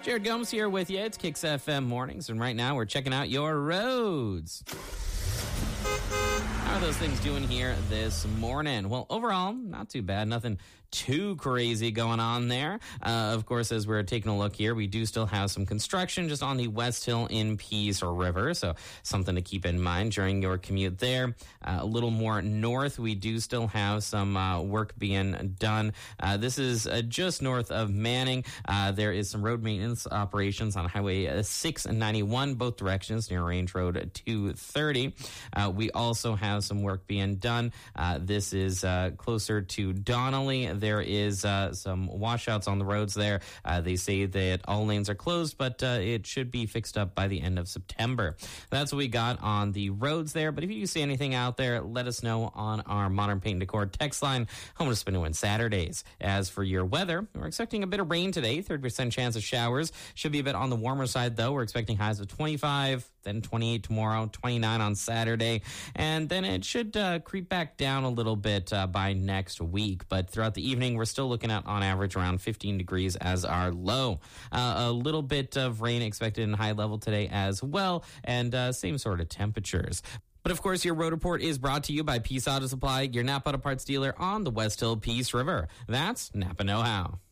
Jared Gomes here with you. It's Kicks FM Mornings, and right now we're checking out your roads. How are those things doing here this morning? Well, overall, not too bad. Nothing too crazy going on there. Of course, as we're taking a look here, we do still have some construction just on the West Hill in Peace River, so something to keep in mind during your commute there. A little more north, we do still have some work being done. This is just north of Manning. There is some road maintenance operations on Highway 691, both directions near Range Road 230. We also have some work being done. This is closer to Donnelly. There is some washouts on the roads there. They say that all lanes are closed, but it should be fixed up by the end of September. That's what we got on the roads there. But if you see anything out there, let us know on our Modern Paint and Decor text line. Home to Spin to Win Saturdays. As for your weather, we're expecting a bit of rain today. 30% chance of showers. Should be a bit on the warmer side, though. We're expecting highs of 25, then 28 tomorrow, 29 on Saturday. And then it should creep back down a little bit by next week. But throughout the evening, we're still looking at, on average, around 15 degrees as our low. A little bit of rain expected in high level today as well, and same sort of temperatures. But of course, your road report is brought to you by Peace Auto Supply, your Napa Auto Parts dealer on the West Hill Peace River. That's Napa Know-How.